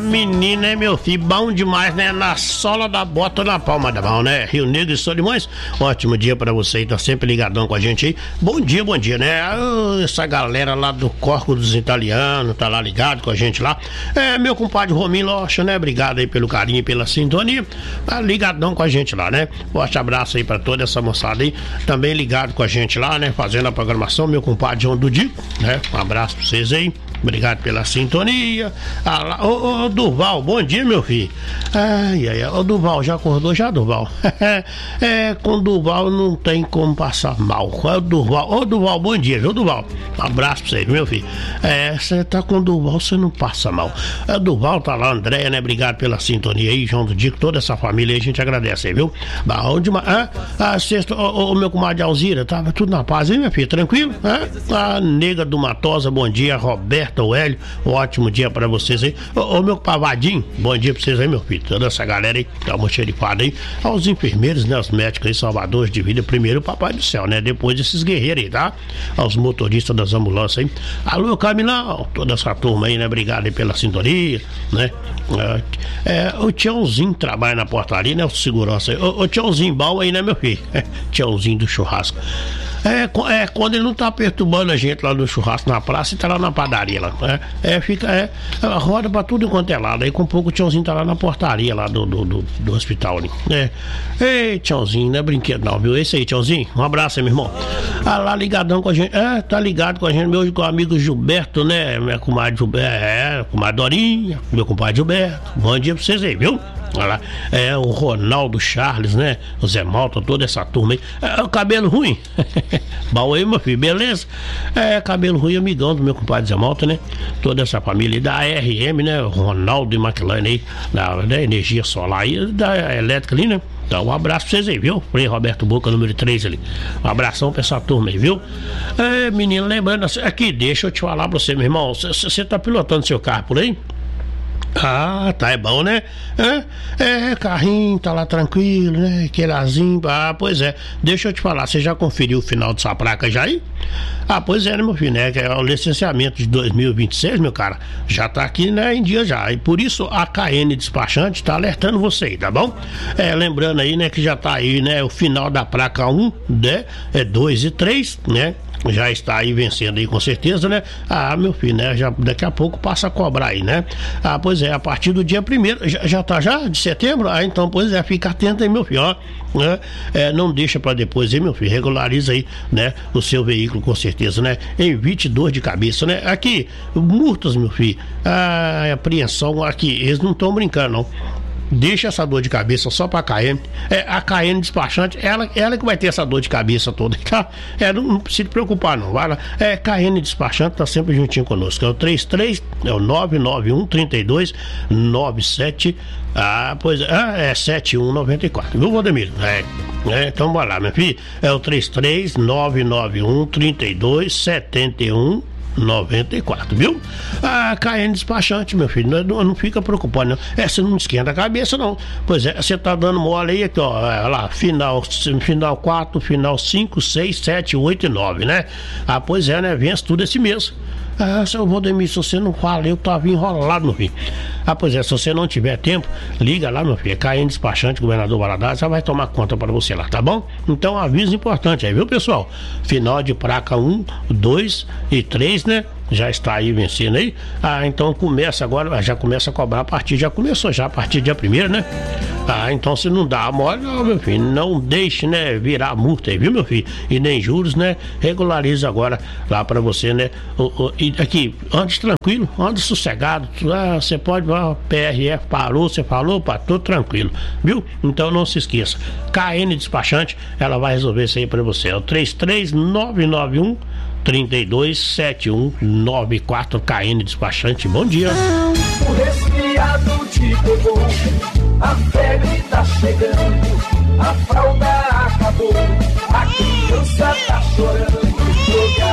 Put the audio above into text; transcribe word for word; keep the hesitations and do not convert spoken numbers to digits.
menina, é meu filho, bom demais, né? Na sola da bota, na palma da mão, né? Rio Negro e Solimões, ótimo dia pra você, tá sempre ligadão com a gente aí. Bom dia, bom dia, né? Essa galera lá do Corco dos Italianos, tá lá ligado com a gente lá. É, meu compadre Rominho Locha, né? Obrigado aí pelo carinho e pela sintonia. Tá ligadão com a gente lá, né? Forte abraço aí pra toda essa moçada aí, também ligado com a gente lá, né? Fazendo a programação, meu compadre João Dudico, né? Um abraço pra vocês aí. Obrigado pela sintonia. Ah, lá, ô, ô Durval, bom dia, meu filho. Ai, ai, ai. Ô Durval, já acordou já, Durval? É, com Durval não tem como passar mal. Ô Durval, ô Durval, bom dia, viu, Durval? Um abraço pra você, meu filho. É, você tá com Durval, você não passa mal. É, Durval tá lá, Andréia, né? Obrigado pela sintonia aí, João do Dico, toda essa família aí, a gente agradece aí, viu? Bom demais. Ah, a sexta, ô, ô, meu comadre Alzira, tava tudo na paz, hein, minha filha? Tranquilo? É? A nega do Matosa, bom dia, Roberto. O Hélio, um ótimo dia pra vocês aí. Ô, ô meu pavadinho, bom dia pra vocês aí, meu filho. Toda essa galera aí, dá uma xerifada aí. Aos enfermeiros, né? Os médicos aí, salvadores de vida. Primeiro o Papai do Céu, né? Depois esses guerreiros aí, tá? Aos motoristas das ambulâncias aí. Alô, Camilão, toda essa turma aí, né? Obrigado aí pela sintonia, né? É, é, o Tiãozinho trabalha na portaria, né? O segurança aí. Ô, ô Tiãozinho bom aí, né, meu filho? Tiãozinho do churrasco. É, é, quando ele não tá perturbando a gente lá no churrasco na praça, ele tá lá na padaria lá. É, é fica, é, roda pra tudo enquanto é lado. Aí com pouco o Tiãozinho tá lá na portaria lá do, do, do, do hospital ali. É. Ei, Tiãozinho, não é brinquedo não, viu? Esse aí, Tiãozinho, um abraço aí, meu irmão. Ah, lá ligadão com a gente. É, tá ligado com a gente, meu com o amigo Gilberto, né? Minha comadre Gilberto, é, comadre Dorinha, meu compadre Gilberto. Bom dia pra vocês aí, viu? Olha lá, é o Ronaldo Charles, né? O Zé Malta, toda essa turma aí. É o cabelo ruim. Bom aí, meu filho, beleza? É, cabelo ruim, amigão do meu compadre Zé Malta, né? Toda essa família da R M, né? Ronaldo e McLaren aí, da, da energia solar aí, da elétrica ali, né? Então, um abraço pra vocês aí, viu? Frei Roberto Boca, número três ali. Um abração pra essa turma aí, viu? É, menino, lembrando, aqui, deixa eu te falar pra você, meu irmão. Você tá pilotando seu carro por aí? Ah, tá, é bom, né? É, é, carrinho, tá lá tranquilo, né? Queilazinho, ah, pois é. Deixa eu te falar, você já conferiu o final dessa placa já aí? Ah, pois é, né, meu filho, né? Que é o licenciamento de dois mil e vinte e seis, meu cara, já tá aqui, né, em dia já. E por isso a K N Despachante tá alertando você aí, tá bom? É, lembrando aí, né, que já tá aí, né, o final da placa um, né? É dois e três, né? Já está aí vencendo aí com certeza, né? Ah, meu filho, né? Já, daqui a pouco passa a cobrar aí, né? Ah, pois é, a partir do dia primeiro, já, já tá já? De setembro? Ah, então, pois é, fica atento aí, meu filho, ó. Né? É, não deixa pra depois aí, meu filho, regulariza aí, né? O seu veículo com certeza, né? Evite dor de cabeça, né? Aqui, multas, meu filho, ah, apreensão aqui, eles não estão brincando, não. Deixa essa dor de cabeça só pra K N. É, a K N Despachante, ela, ela que vai ter essa dor de cabeça toda, tá? É, não, não precisa te preocupar, não. Vai lá. É, K N Despachante tá sempre juntinho conosco. É o trinta e três, é o nove nove um, trinta e dois, noventa e sete. Ah, pois é, é setenta e um noventa e quatro, viu, Valdemiro? É, é, então vai lá, meu filho. É o trinta e três, nove nove um, trinta e dois, setenta e um noventa e quatro, viu? A K N Despachante, meu filho, não, não fica preocupado, não. É, você não esquenta a cabeça, não. Pois é, você tá dando mole aí, aqui, ó, é, lá, final, final quatro, final cinco, seis, sete, oito e nove, né? Ah, pois é, né? Vence tudo esse mês. Ah, seu Valdemir, se você não fala, eu tava enrolado, meu filho. Ah, pois é, se você não tiver tempo, liga lá, meu filho. É K N Despachante, governador Valadares, já vai tomar conta para você lá, tá bom? Então, aviso importante aí, viu, pessoal? Final de placa um, dois e três, né? Já está aí vencendo aí. Ah, então começa agora, já começa a cobrar a partir, já começou já a partir do dia primeiro, né? Ah, então se não dá a mole, não, meu filho, não deixe, né, virar multa aí, viu, meu filho? E nem juros, né? Regulariza agora lá pra você, né? O, o, e aqui, ande tranquilo, ande sossegado. Ah, você pode, ó, P R F parou, você falou, pá, tudo tranquilo, viu? Então não se esqueça. K N Despachante, ela vai resolver isso aí pra você. É o trinta e três, nove nove um, trinta e dois, setenta e um noventa e quatro, K N Despachante. Bom dia. O resfriado te pegou, a febre tá chegando, a fralda acabou, a criança tá chorando.